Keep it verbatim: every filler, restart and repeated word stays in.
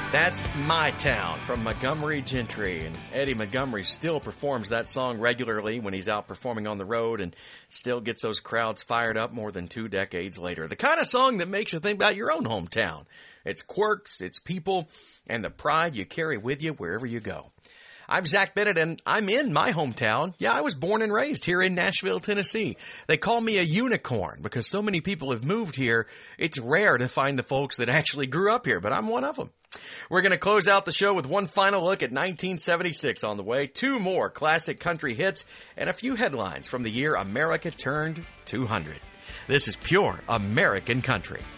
That's My Town from Montgomery Gentry. And Eddie Montgomery still performs that song regularly when he's out performing on the road and still gets those crowds fired up more than two decades later. The kind of song that makes you think about your own hometown. Its quirks, its people, and the pride you carry with you wherever you go. I'm Zach Bennett, and I'm in my hometown. Yeah, I was born and raised here in Nashville, Tennessee. They call me a unicorn because so many people have moved here. It's rare to find the folks that actually grew up here, but I'm one of them. We're going to close out the show with one final look at nineteen seventy-six on the way, two more classic country hits, and a few headlines from the year America turned two hundred. This is pure American country.